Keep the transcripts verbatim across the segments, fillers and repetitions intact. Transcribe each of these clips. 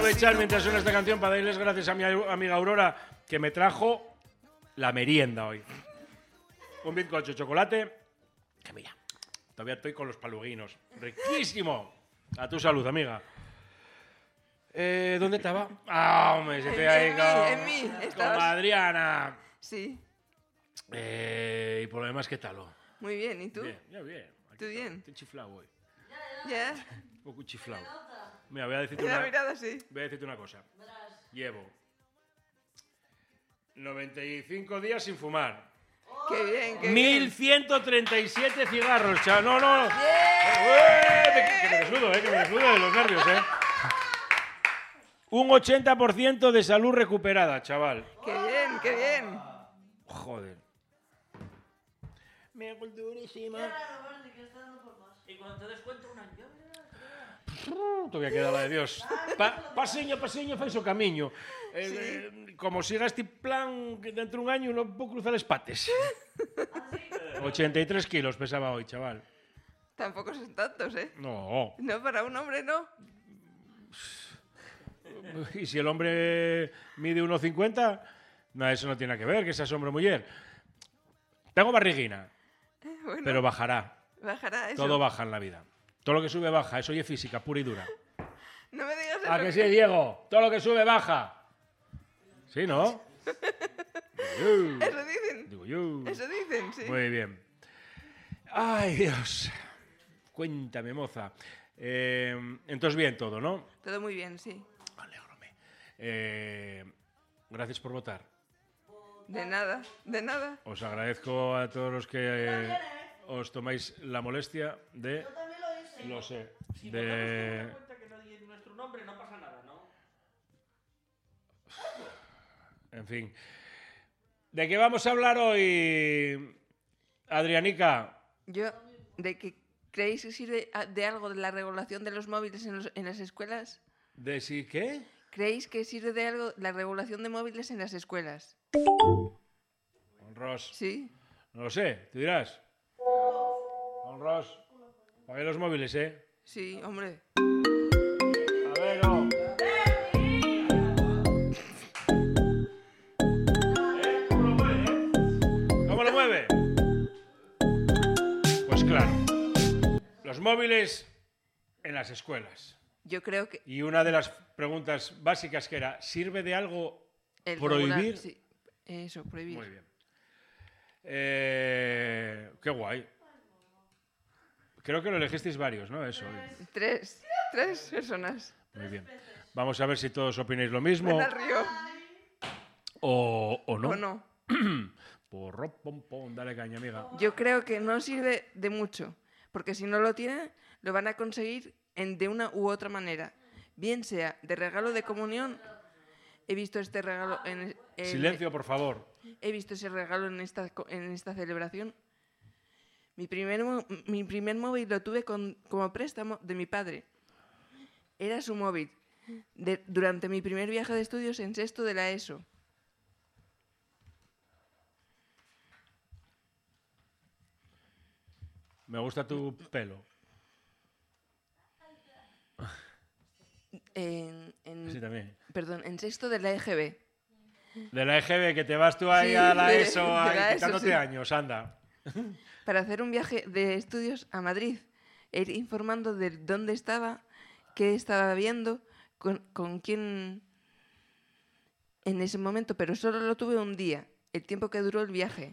aprovechar mientras suena esta canción para darles gracias a mi amiga Aurora, que me trajo la merienda hoy. Un bizcocho de chocolate, que mira, todavía estoy con los paluguinos. ¡Riquísimo! A tu salud, amiga. Eh, ¿Dónde estaba? Ah, hombre, se te ahí En mí, en mí. con Adriana. Sí. Eh, y por lo demás, ¿qué tal? Muy bien, ¿y tú? Bien, yo bien. Aquí ¿Tú estoy, bien? Estoy chiflado hoy. ¿Ya? Un poco chiflado. Mira, voy a decirte La una, mirada sí. voy a decirte una cosa. Llevo noventa y cinco días sin fumar. Qué bien, qué bien. mil ciento treinta y siete cigarros, chaval. No, no. ¡Eh! Que me desnudo, eh, que me desnudo de los nervios, eh. Un ochenta por ciento de salud recuperada, chaval. Qué bien, qué bien. Joder. Me hago durísima. Y cuando te des cuenta un año. Todavía queda la de Dios. Pa, paseño, paseño, fai o camiño. Eh, Sí. eh, como siga este plan, que dentro de un año no puedo cruzar espates. ochenta y tres kilos pesaba hoy, chaval. Tampoco son tantos, ¿eh? No. No, para un hombre no. Y si el hombre mide uno cincuenta, no, eso no tiene nada que ver, que seas hombre o mujer. Tengo barriguina, Bueno, pero bajará. bajará eso. Todo baja en la vida. Todo lo que sube baja, eso ya es física, pura y dura. No me digas eso. ¿A que sí, Diego? Todo lo que sube baja. ¿Sí, no? Digo yo. Eso dicen. Digo yo. Eso dicen, sí. Muy bien. Ay, Dios. Cuéntame, moza. Eh, entonces, bien todo, ¿no? Todo muy bien, sí. Alégrame. Eh, gracias por votar. De nada, de nada. Os agradezco a todos los que eh, os tomáis la molestia de... Yo también lo hice. Lo sé. Si De... votamos por una cuenta que no diga nuestro nombre, no pasa nada, ¿no? En fin. ¿De qué vamos a hablar hoy, Adrianica? Yo, ¿de que creéis que sirve a- de algo de la regulación de los móviles en, los- en las escuelas? ¿De si qué? ¿Creéis que sirve de algo la regulación de móviles en las escuelas? Ros. Sí. No lo sé, tú dirás. Don Ros. Pagué los móviles, ¿eh? Sí, hombre. A ver, no. ¿Eh? ¿Cómo lo mueve, eh? ¿Cómo lo mueve? Pues claro. Los móviles en las escuelas. Yo creo que Y una de las preguntas básicas que era, ¿sirve de algo el prohibir? regular- sí, eso, prohibir. Muy bien. Eh, qué guay. Creo que lo elegisteis varios, ¿no? Eso. Tres, tres personas. Muy bien. Vamos a ver si todos opináis lo mismo Ven al río. o, o no. ¿O no? Porro, pom, pom, dale caña, amiga. Yo creo que no sirve de mucho, porque si no lo tienen, lo van a conseguir en, de una u otra manera. Bien sea de regalo de comunión, he visto este regalo en, en- Silencio, por favor. he visto ese regalo en esta, co- en esta celebración. Mi primer, mo- mi primer móvil lo tuve con- como préstamo de mi padre. Era su móvil de- durante mi primer viaje de estudios en sexto de la ESO. Me gusta tu pelo. En, en- Sí, también. perdón, en sexto de la E G B. De la E G B, que te vas tú ahí Sí, a la de- ESO, de ahí, la ESO, quitándote sí. años, anda. Para hacer un viaje de estudios a Madrid, e ir informando de dónde estaba, qué estaba viendo, con, con quién en ese momento, pero solo lo tuve un día, el tiempo que duró el viaje.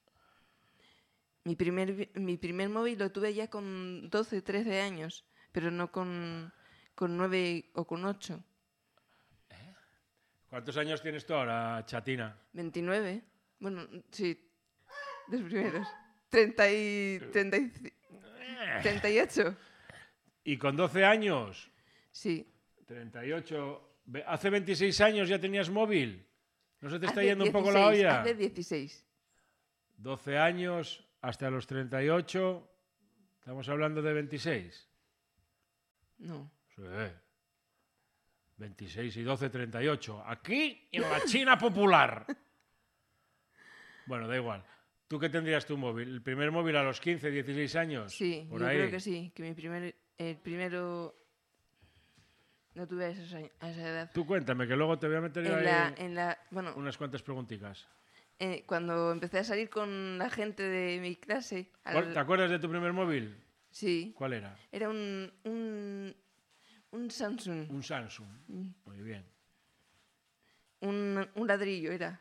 Mi primer, vi- mi primer móvil lo tuve ya con doce, trece años, pero no con, con nueve o con ocho. ¿Cuántos años tienes tú ahora, chatina? veintinueve. Bueno, sí, los primeros. treinta y, treinta y, treinta y ocho. ¿Y con doce años? Sí. treinta y ocho. Ve- ¿Hace veintiséis años ya tenías móvil? ¿No se te está Hace yendo un poco la dieciséis, olla? Hace dieciséis. doce años hasta los treinta y ocho. ¿Estamos hablando de veintiséis? No. Sí. veintiséis y doce, treinta y ocho. Aquí en la China popular. Bueno, da igual. ¿Tú qué tendrías tu móvil? ¿El primer móvil a los quince, dieciséis años? Sí, Por yo ahí. creo que sí. Que mi primer, el primero No tuve a esa, a esa edad. Tú cuéntame, que luego te voy a meter En ahí la, en la, bueno, unas cuantas preguntitas. eh, cuando empecé a salir con la gente de mi clase... al- ¿Cuál- ¿Te acuerdas de tu primer móvil? Sí. ¿Cuál era? Era un, un, un Samsung. Un Samsung. Mm. Muy bien. Un, un ladrillo era.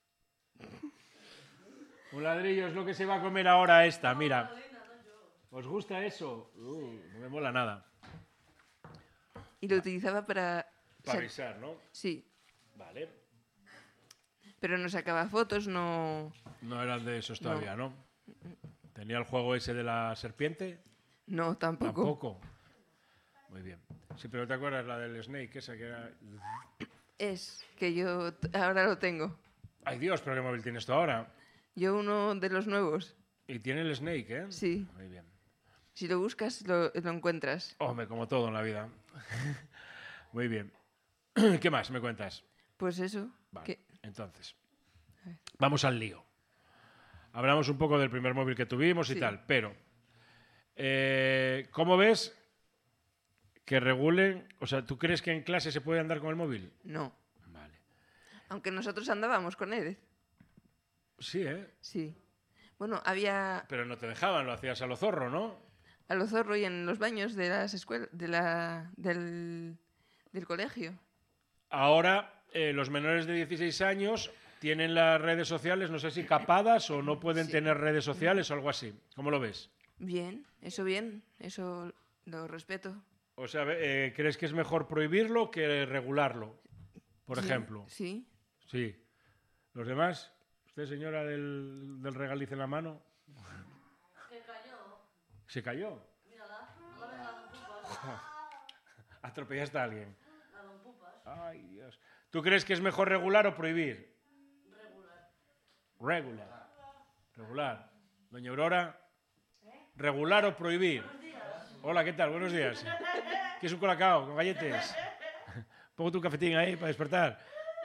Un ladrillo es lo que se va a comer ahora esta, mira. ¿Os gusta eso? Uh, no me mola nada. Y lo utilizaba para... Para sa- risar, ¿no? Sí, Vale. pero no sacaba fotos, no... No eran de esos todavía, ¿no? ¿Tenía el juego ese de la serpiente? No, tampoco. Tampoco. Muy bien. Sí, pero ¿te acuerdas la del Snake, esa que era...? Es que yo t- ahora lo tengo. Ay, Dios, pero ¿qué móvil tienes tú ahora? Yo uno de los nuevos. Y tiene el Snake, ¿eh? Sí. Muy bien. Si lo buscas, lo, lo encuentras. Hombre, como todo en la vida. Muy bien. ¿Qué más me cuentas? Pues eso. Vale, que- entonces. A ver. Vamos al lío. Hablamos un poco del primer móvil que tuvimos y Sí. tal, pero eh, ¿cómo ves que regulen? O sea, ¿tú crees que en clase se puede andar con el móvil? No. Vale. Aunque nosotros andábamos con él. Sí, ¿eh? Sí. Bueno, había Pero no te dejaban, lo hacías a lo zorro, ¿no? a lo zorro y en los baños de las escuelas, de la, del, del colegio. Ahora, eh, los menores de dieciséis años tienen las redes sociales, no sé si capadas o no pueden Sí. tener redes sociales o algo así. ¿Cómo lo ves? Bien, eso bien, eso lo respeto. O sea, eh, ¿crees que es mejor prohibirlo que regularlo? Por Sí, ejemplo. Sí. Sí. ¿Los demás? ¿Usted, señora del, del regaliz en la mano? Que cayó. ¿Se cayó? Mírala. No la ves, la don Pupas. ¿Atropellaste a alguien? La don Pupas. Ay, Dios. ¿Tú crees que es mejor regular o prohibir? Regular. Regular. Regular. Doña Aurora. ¿Regular o prohibir? Hola, ¿qué tal? Buenos días. ¿Quieres un colacao con galletes? Pongo tu cafetín ahí para despertar.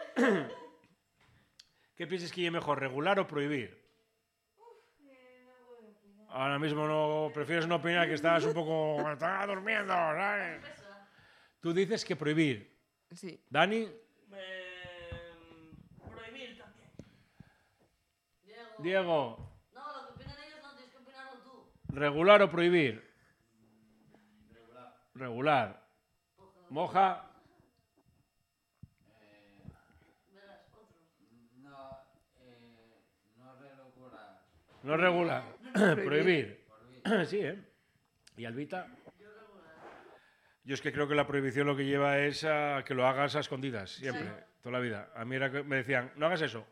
¿Qué piensas que es mejor, regular o prohibir? Ahora mismo no prefieres no opinar, que estabas un poco... Estaba durmiendo, ¿sabes? Tú dices que prohibir. Sí. ¿Dani? Eh, prohibir también. Diego. Diego, No, lo que opinan ellos no tienes que opinarlo tú. ¿regular o prohibir? Regular. Regular. Moja, Verás, otro. No, eh, no regular. no regular. Prohibir. Sí, ¿eh? ¿Y Albita? Yo es que creo que la prohibición lo que lleva es a que lo hagas a escondidas, siempre, Sí. toda la vida. A mí era que me decían, no hagas eso.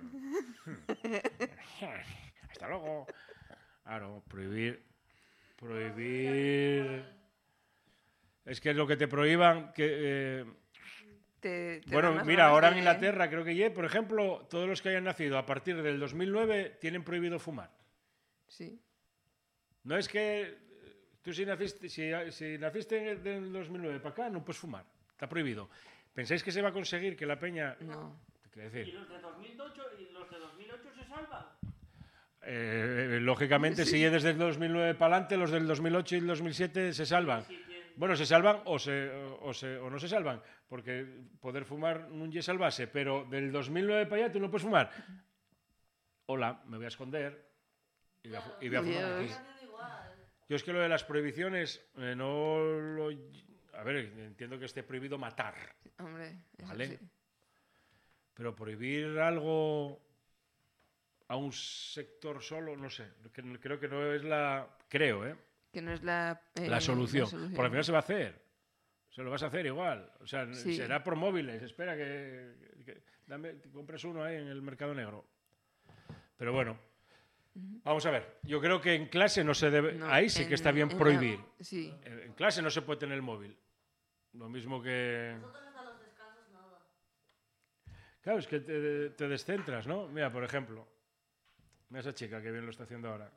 Hasta luego. Claro, prohibir. Prohibir. Es que lo que te prohíban. Que, eh, Te- te bueno, dan más mira, ganas ahora en de- Inglaterra creo que ya, por ejemplo, todos los que hayan nacido a partir del dos mil nueve tienen prohibido fumar. Sí. No es que eh, tú si naciste, si, si naciste en el del dos mil nueve para acá, no puedes fumar. Está prohibido. ¿Pensáis que se va a conseguir que la peña... No. Quiero ¿Y decir, los de dos mil ocho, y los de dos mil ocho se salvan? eh, lógicamente, si es desde el dos mil nueve para adelante, los del dos mil ocho y el dos mil siete se salvan. Sí, tienen- Bueno, se salvan o, se, o, se- o no se salvan, porque poder fumar no es salvarse, pero del dos mil nueve para allá tú no puedes fumar. Hola, me voy a esconder y voy a, fu- y voy a fumar aquí. Dios. Haciendo igual. Yo es que lo de las prohibiciones, eh, no lo... A ver, entiendo que esté prohibido matar, Hombre, eso Vale. sí. pero prohibir algo a un sector solo, no sé, que- creo que no es la... Creo, ¿eh? Que no es la, eh, La solución. Por al final se va a hacer. Se lo vas a hacer igual. O sea, Sí. será por móviles. Espera que, que- dame, que compres uno ahí en el mercado negro. Pero bueno, vamos a ver. Yo creo que en clase no se debe. No, ahí sí que en- está bien en la- prohibir. Sí. En en clase no se puede tener el móvil. Lo mismo que. Nosotros hasta los descansos nada. Claro, es que te, te descentras, ¿no? Mira, por ejemplo. Mira esa chica que bien lo está haciendo ahora.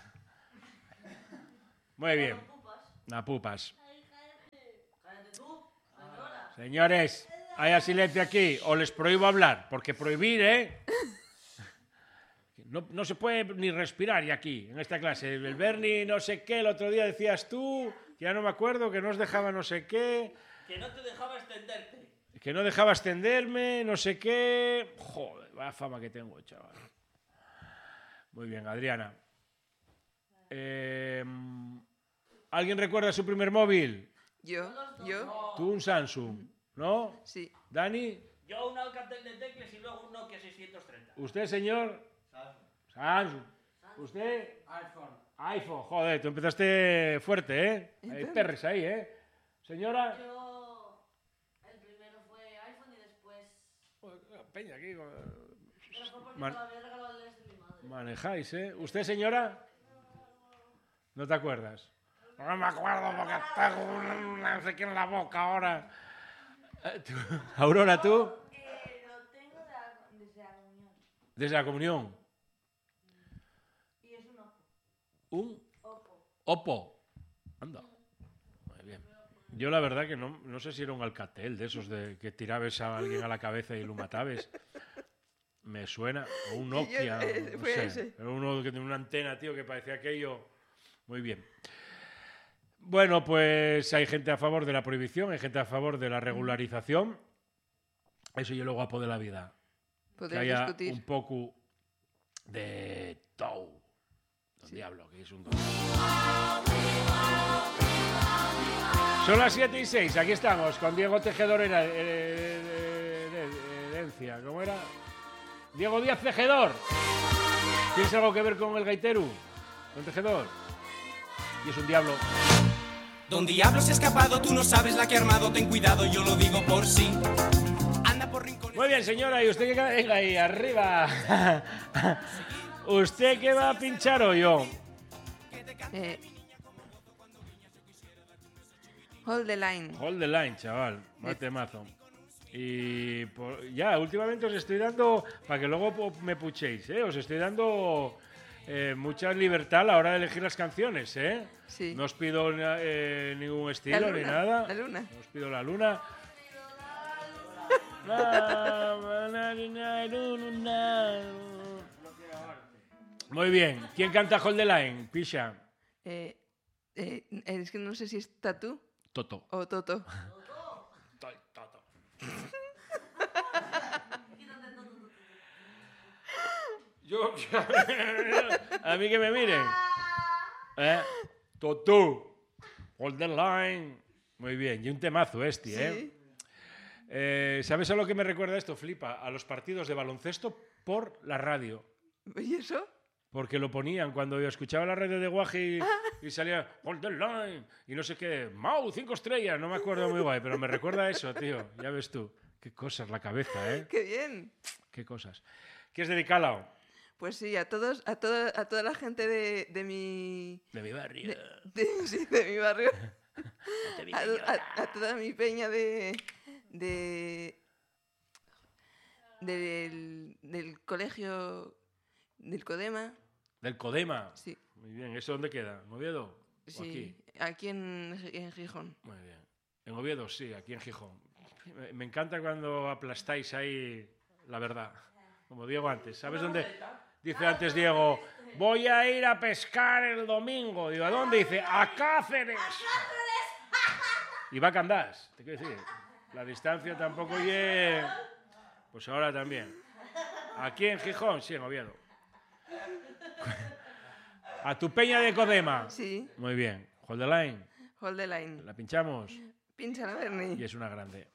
Muy bien. Don Pupas. Na pupas. Cállate tú, señora. Señores, haya silencio aquí o les prohíbo hablar, porque prohibir, ¿eh? No, no se puede ni respirar ya aquí, en esta clase. El Bernie no sé qué, el otro día decías tú, que ya no me acuerdo, que nos dejaba no sé qué. Que no te dejaba extenderte. Que no dejaba extenderme, no sé qué... Joder, vaya fama que tengo, chaval. Muy bien, Adriana. Eh, ¿Alguien recuerda su primer móvil? Yo, yo, Tú un Samsung, ¿no? sí. ¿Dani? Yo un Alcatel de teclas y luego un Nokia seiscientos treinta. ¿Usted, señor? Samsung. ¿Usted? iPhone. iPhone. Joder, tú empezaste fuerte, ¿eh? Hay Entonces- perres ahí, ¿eh? Señora... Yo... El primero fue iPhone y después... Peña, aquí... Pero fue porque Man- me lo había regalado el ex de mi madre. Manejáis, ¿eh? ¿Usted, señora? ¿No te acuerdas? No me acuerdo porque tengo un no sé qué en la boca ahora. Eh, tú- Aurora, ¿tú? Eh, lo tengo de la- desde la comunión. Desde la comunión. Y es un Oppo. Un Oppo. Oppo. Anda. Muy bien. Yo la verdad que no, no sé si era un Alcatel de esos de que tirabas a alguien a la cabeza y lo matabas. Me suena. O un Nokia. eh, no fue sé. ese. Era uno que tenía una antena, tío, que parecía aquello. Muy bien. Bueno, pues hay gente a favor de la prohibición, hay gente a favor de la regularización. Eso y lo guapo de la vida. Que Podemos haya discutir. un poco de todo. Don Diablo, que es un don. Son las siete y seis, aquí estamos con Diego Tejedor en eh, eh, eh, herencia. ¿Cómo era? Diego Díaz Tejedor. ¿Tienes algo que ver con el gaiteru? ¿Con Tejedor? Y es un diablo. Don Diablo se ha escapado, tú no sabes la que ha armado, ten cuidado, yo lo digo por sí. Anda por rincones. Muy bien, señora, ¿y usted qué ca- venga ahí arriba? ¿Usted qué va a pinchar o yo? Eh, Hold the line. Hold the line, chaval. Mate mazo. Y por- ya, últimamente os estoy dando, para que luego po- me puchéis, ¿eh? Os estoy dando eh, mucha libertad a la hora de elegir las canciones, ¿eh? Sí. No os pido na- eh, ningún La estilo ni luna, nada. la luna. No os pido la luna. Muy bien. ¿Quién canta Hold the Line? Pisha. Eh, eh, es que no sé si es Tatú Toto. o Toto. Toto. Yo, a mí que me miren. ¿Eh? Toto. Hold the line. Muy bien. Y un temazo este, ¿eh? Sí. Eh, ¿Sabes a lo que me recuerda esto? Flipa. A los partidos de baloncesto por la radio. ¿Y eso? Porque lo ponían cuando yo escuchaba la radio de Guaji y, y salía Hold the line y no sé qué. Mau, cinco estrellas. No me acuerdo muy guay, pero me recuerda a eso, tío. Ya ves tú. Qué cosas la cabeza, ¿eh? ¡Qué bien! Qué cosas. ¿Quieres dedicarla? Pues sí, a todos, a toda, a toda la gente de, de mi. De mi barrio. De, de- sí, de mi barrio. De mi A, señora. a- a toda mi peña de. de del, del colegio del Codema. Del Codema. Sí, Muy bien. ¿Eso dónde queda? ¿En Oviedo? ¿O sí, aquí? aquí, en, en Gijón. Muy bien. En Oviedo, sí, aquí en Gijón. Me, me encanta cuando aplastáis ahí la verdad. Como Diego antes. ¿Sabes dónde? Dice antes Diego, voy a ir a pescar el domingo. Digo, ¿a dónde? Dice, a Cáceres. Y va a Candás. Te quiero decir, la distancia tampoco es... Pues ahora también. Aquí en Gijón, sí, en Oviedo. A tu peña de Codema. Sí, Muy bien. Hold the line. hold the line. La pinchamos Pincha la Bernie. y es una grande.